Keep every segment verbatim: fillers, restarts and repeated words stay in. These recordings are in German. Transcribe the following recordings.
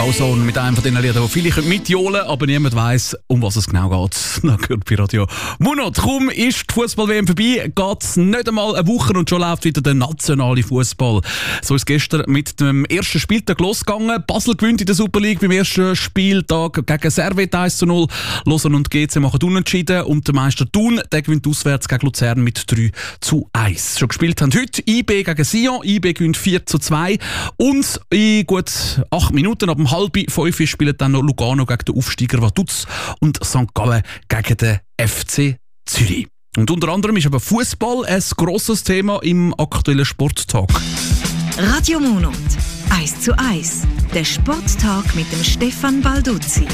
Bausohn mit einem von den Liedern, die viele mitjohlen, aber niemand weiss, um was es genau geht. Na, gehört bei Radio Monat. Kaum ist die Fußball-W M vorbei, geht es nicht einmal eine Woche und schon läuft wieder der nationale Fußball. So ist gestern mit dem ersten Spieltag losgegangen. Basel gewinnt in der Super League beim ersten Spieltag gegen Servette eins zu null. Lausanne und G C machen unentschieden und der Meister Thun, der gewinnt auswärts gegen Luzern mit drei zu eins. Schon gespielt haben heute I B gegen Sion. I B gewinnt vier zu zwei und in gut acht Minuten ab um halb fünf spielen dann noch Lugano gegen den Aufsteiger Vaduz und Sankt Gallen gegen den F C Zürich. Und unter anderem ist aber Fußball ein grosses Thema im aktuellen Sporttag. Radio Monat eins zu eins, der Sporttag mit dem Stefan Balduzzi.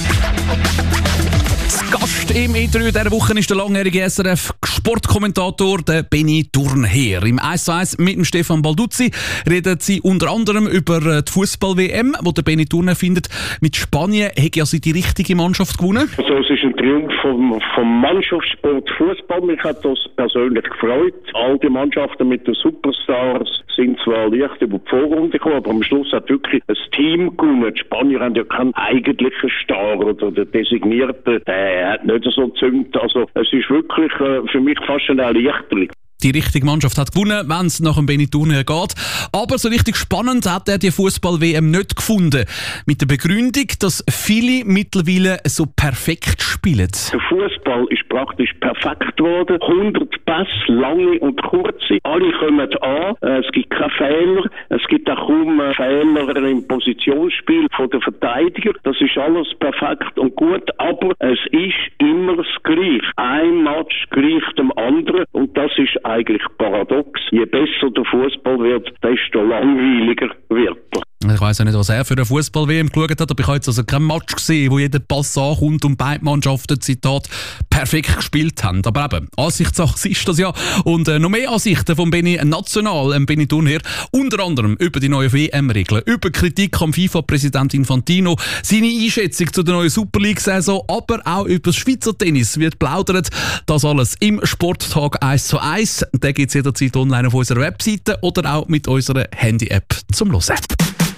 Gast im Interview dieser Woche ist der langjährige S R F-Sportkommentator der Benny Thurnherr. Im eins zu eins mit dem Stefan Balduzzi reden sie unter anderem über die Fußball-W M, wo der Benny Thurnherr findet, mit Spanien hätte ja sie die richtige Mannschaft gewonnen. Also es ist ein Triumph vom, vom Mannschaftssport Fußball. Mich hat das persönlich gefreut. All die Mannschaften mit den Superstars sind zwar leicht über die Vorrunde gekommen, aber am Schluss hat wirklich ein Team gewonnen. Die Spanier haben ja keinen eigentlichen Star oder der designierte, der hat nicht so gezüngt. Also es ist wirklich äh, für mich fast eine Erleichterung. Die richtige Mannschaft hat gewonnen, wenn es nach dem Benny Thurnherr geht. Aber so richtig spannend hat er die Fußball-W M nicht gefunden. Mit der Begründung, dass viele mittlerweile so perfekt spielen. Der Fußball ist praktisch perfekt geworden. hundert Pässe, lange und kurze. Alle kommen an. Es gibt keine Fehler. Es gibt auch kaum Fehler im Positionsspiel von den Verteidigern. Das ist alles perfekt und gut. Aber es ist immer das Gleiche. Ein Match gleicht dem anderen. Und das ist eigentlich paradox. Je besser der Fußball wird, desto langweiliger wird er. Ich weiss ja nicht, was er für eine Fußball-W M geschaut hat, aber ich habe jetzt also kein Match gesehen, wo jeder Pass ankommt und beide Mannschaften, Zitat, perfekt gespielt haben. Aber eben, Ansichtssache ist das ja. Und äh, noch mehr Ansichten von Benny National, ähm, Benny Thurnherr, unter anderem über die neuen W M-Regeln, über Kritik am FIFA-Präsident Infantino, seine Einschätzung zu der neuen Super League-Saison, aber auch über das Schweizer Tennis wird plaudert. Das alles im Sporttag eins zu eins. Den gibt es jederzeit online auf unserer Webseite oder auch mit unserer Handy-App zum Hören.